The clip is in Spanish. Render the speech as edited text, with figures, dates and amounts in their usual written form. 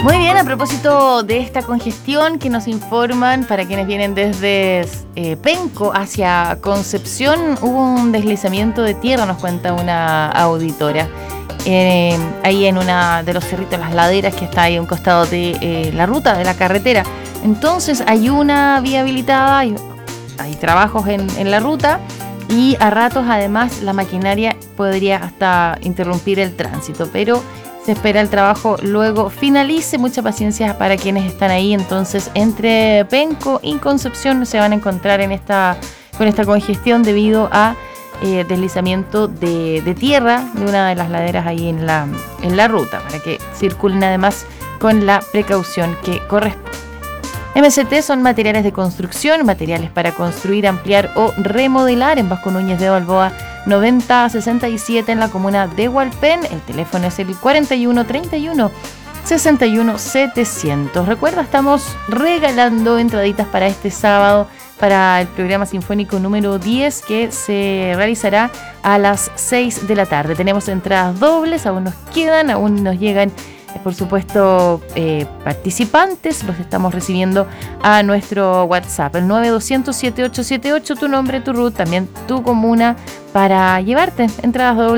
Muy bien, a propósito de esta congestión que nos informan para quienes vienen desde Penco hacia Concepción, hubo un deslizamiento de tierra, nos cuenta una auditora. Ahí en una de los cerritos, las laderas que está ahí a un costado de la ruta, de la carretera. Entonces hay una vía habilitada, hay trabajos en la ruta y a ratos además la maquinaria podría hasta interrumpir el tránsito, pero se espera el trabajo luego finalice. Mucha paciencia para quienes están ahí. Entonces, entre Penco y Concepción se van a encontrar con esta congestión debido a deslizamiento de tierra de una de las laderas ahí en la ruta, para que circulen además con la precaución que corresponde. MCT son materiales de construcción, materiales para construir, ampliar o remodelar. En Vasco Núñez de Balboa 9067 en la comuna de Hualpén. El teléfono es el 4131 61 700. Recuerda, estamos regalando entraditas para este sábado para el programa sinfónico número 10 que se realizará a las 6 de la tarde. Tenemos entradas dobles, aún nos quedan, aún nos llegan por supuesto participantes. Los estamos recibiendo a nuestro WhatsApp, el 9200 7878, tu nombre, tu RUT, también tu comuna, para llevarte entradas dobles